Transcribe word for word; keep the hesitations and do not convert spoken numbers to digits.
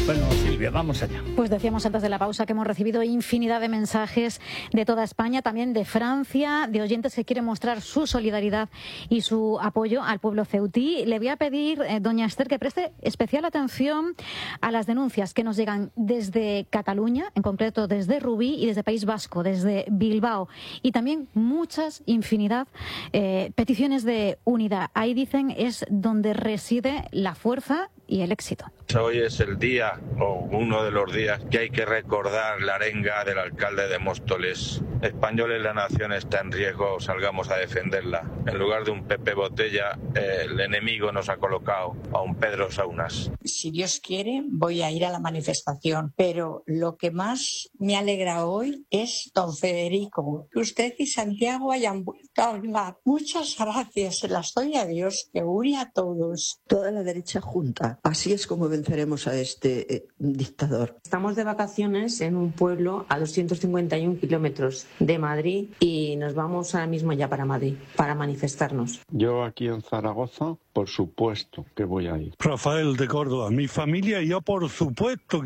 Bueno, Silvia, vamos allá. Pues decíamos antes de la pausa que hemos recibido infinidad de mensajes de toda España, también de Francia, de oyentes que quieren mostrar su solidaridad y su apoyo al pueblo ceutí. Le voy a pedir, eh, doña Esther, que preste especial atención a las denuncias que nos llegan desde Cataluña, en concreto desde Rubí, y desde País Vasco, desde Bilbao, y también muchas, infinidad, eh, peticiones de unidad. Ahí dicen es donde reside la fuerza y el éxito. Hoy es el día, o uno de los días, que hay que recordar la arenga del alcalde de Móstoles. Españoles, la nación está en riesgo, salgamos a defenderla. En lugar de un Pepe Botella, eh, el enemigo nos ha colocado a un Pedro Saunas. Si Dios quiere, voy a ir a la manifestación, pero lo que más me alegra hoy es don Federico, que usted y Santiago hayan vuelto a hablar. Muchas gracias, se las doy a Dios, que une a todos. Toda la derecha junta. Así es como venceremos a este eh, dictador. Estamos de vacaciones en un pueblo a doscientos cincuenta y un kilómetros de Madrid y nos vamos ahora mismo ya para Madrid, para manifestarnos. Yo aquí en Zaragoza, por supuesto que voy a ir. Rafael de Córdoba, mi familia y yo por supuesto